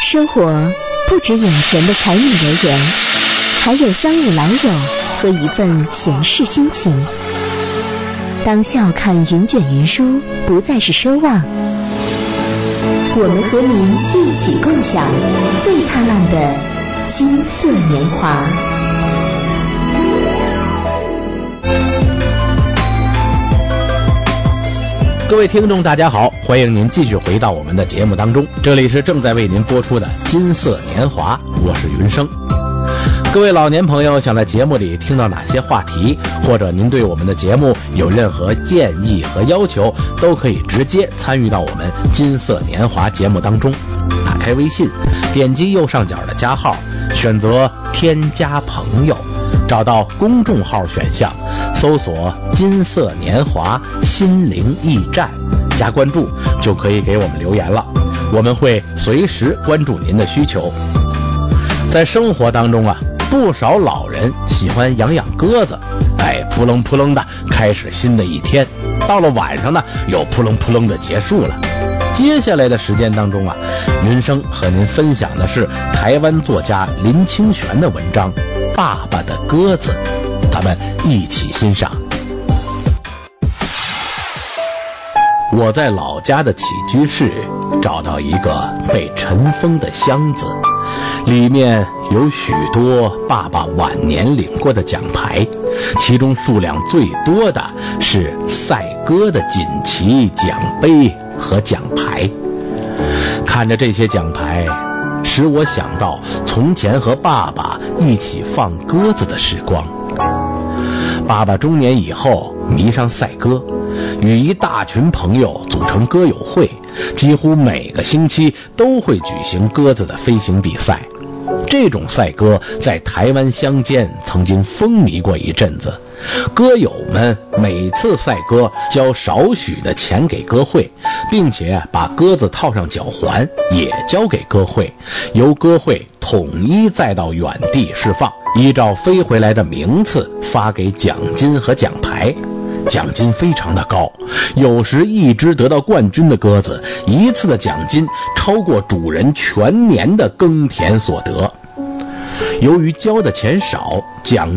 生活不止眼前的柴米油盐，还有三五老友和一份闲适心情。当笑看云卷云舒不再是奢望，我们和您一起共享最灿烂的金色年华。 各位听众大家好，欢迎您继续回到我们的节目当中，这里是正在为您播出的金色年华，我是云生。各位老年朋友想在节目里听到哪些话题，或者您对我们的节目有任何建议和要求，都可以直接参与到我们金色年华节目当中。打开微信，点击右上角的加号，选择添加朋友，找到公众号选项，搜索金色年华心灵驿站，加关注就可以给我们留言了，我们会随时关注您的需求。在生活当中啊，不少老人喜欢养鸽子，扑棱扑棱的开始新的一天，到了晚上呢，又扑棱扑棱的结束了。接下来的时间当中啊，云生和您分享的是台湾作家林清玄的文章《爸爸的鸽子》，咱们一起欣赏。我在老家的起居室找到一个被尘封的箱子，里面有许多爸爸晚年领过的奖牌，其中数量最多的是赛鸽的锦旗、奖杯和奖牌。看着这些奖牌，使我想到从前和爸爸一起放鸽子的时光。爸爸中年以后迷上赛鸽，与一大群朋友组成鸽友会，几乎每个星期都会举行鸽子的飞行比赛。这种赛鸽在台湾乡间曾经风靡过一阵子，鸽友们每次赛鸽交少许的钱给鸽会，并且把鸽子套上脚环也交给鸽会，由鸽会统一再到远地释放，依照飞回来的名次发给奖金和奖牌。奖金非常的高，有时一只得到冠军的鸽子，一次的奖金超过主人全年的耕田所得。由于交的钱少，奖